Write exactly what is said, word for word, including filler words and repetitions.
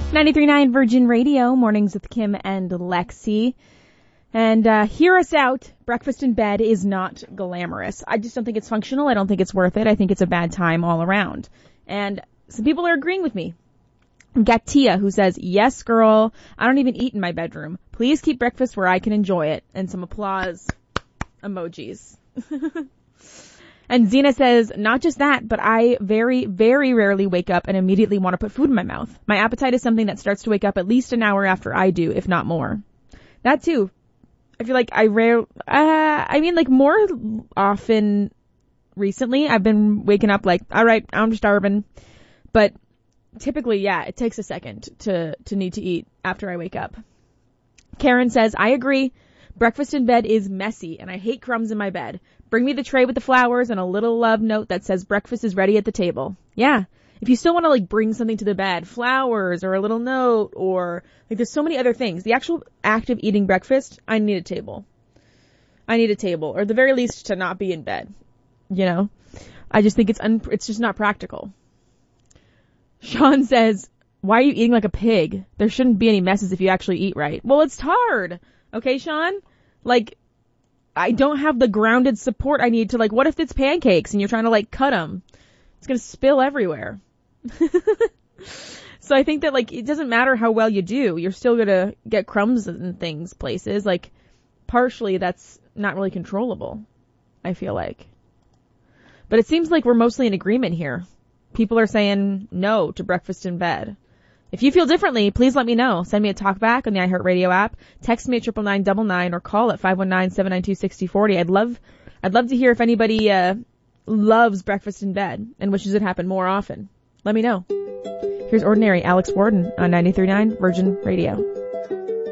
ninety-three point nine Virgin Radio, mornings with Kim and Lexi. And uh hear us out. Breakfast in bed is not glamorous. I just don't think it's functional. I don't think it's worth it. I think it's a bad time all around. And some people are agreeing with me. Got Tia, who says, yes, girl, I don't even eat in my bedroom. Please keep breakfast where I can enjoy it. And some applause emojis. And Zena says, not just that, but I very, very rarely wake up and immediately want to put food in my mouth. My appetite is something that starts to wake up at least an hour after I do, if not more. That too. I feel like I rare, uh, I mean like more often recently I've been waking up like, all right, I'm starving. But typically, yeah, it takes a second to, to need to eat after I wake up. Karen says, I agree. Breakfast in bed is messy and I hate crumbs in my bed. Bring me the tray with the flowers and a little love note that says breakfast is ready at the table. Yeah. If you still want to like bring something to the bed, flowers or a little note or like there's so many other things. The actual act of eating breakfast, I need a table. I need a table or at the very least to not be in bed. You know, I just think it's un- it's just not practical. Sean says, why are you eating like a pig? There shouldn't be any messes if you actually eat right. Well, it's hard. Okay, Sean? Like, I don't have the grounded support I need to, like, what if it's pancakes and you're trying to, like, cut them? It's going to spill everywhere. So I think that, like, it doesn't matter how well you do. You're still going to get crumbs and things places. Like, partially that's not really controllable, I feel like. But it seems like we're mostly in agreement here. People are saying no to breakfast in bed. If you feel differently, please let me know. Send me a talk back on the iHeartRadio app. Text me at triple nine nine nine or call at five one nine, seven nine two, six zero four zero. I'd love, I'd love to hear if anybody, uh, loves breakfast in bed and wishes it happened more often. Let me know. Here's Ordinary, Alex Warden on ninety-three point nine Virgin Radio.